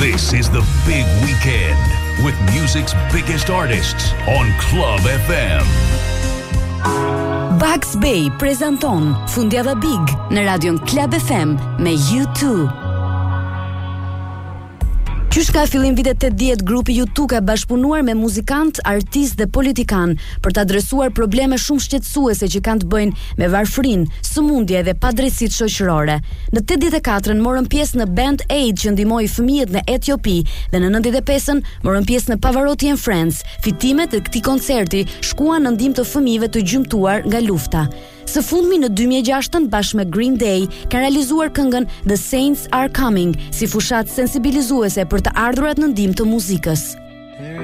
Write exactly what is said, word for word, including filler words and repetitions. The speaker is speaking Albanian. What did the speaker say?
This is the big weekend with music's biggest artists on Club F M. Bugs Bay prezanton Fundjava Big në radion Club F M me U two. Qysh ka fillim vitet tetëdhjetë, grupi U two ka bashkëpunuar me muzikant, artist dhe politikan për të adresuar probleme shumë shqetësuese që kanë të bëjnë me varfërinë, sëmundje dhe padrejtësitë shoqërore. Në tetëdhjetë e katër morën pjesë në Band Aid që ndihmoi fëmijët në Etiopi dhe në nëntëdhjetë e pesë morën pjesë në Pavarotti and Friends. Fitimet e këtij koncerti shkuan në ndihmë të fëmijëve të gjymtuar nga lufta. Së fundmi në dy mijë e gjashtë bashkë me Green Day ka realizuar këngën The Saints Are Coming si fushat sensibilizuese për të ardhurat në ndihmë të muzikës.